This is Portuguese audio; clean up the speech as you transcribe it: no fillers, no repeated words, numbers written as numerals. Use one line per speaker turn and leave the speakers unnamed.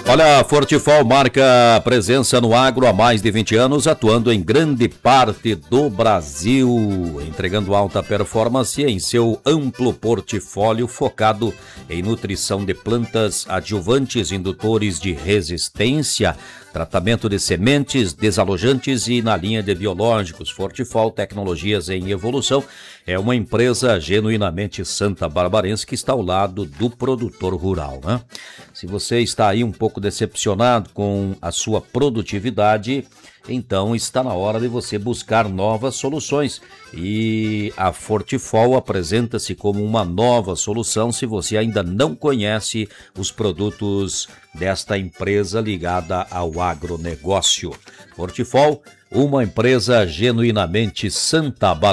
Olha, a Fortifol marca presença no agro há mais de 20 anos, atuando em grande parte do Brasil, entregando alta performance em seu amplo portfólio focado em nutrição de plantas, adjuvantes, indutores de resistência, tratamento de sementes, desalojantes e na linha de biológicos. Fortifol Tecnologias em Evolução é uma empresa genuinamente santabarbarense que está ao lado do produtor rural, né? Se você está aí um pouco decepcionado com a sua produtividade, então está na hora de você buscar novas soluções. E a Fortifol apresenta-se como uma nova solução se você ainda não conhece os produtos desta empresa ligada ao agronegócio. Fortifol, uma empresa genuinamente santabarbarense.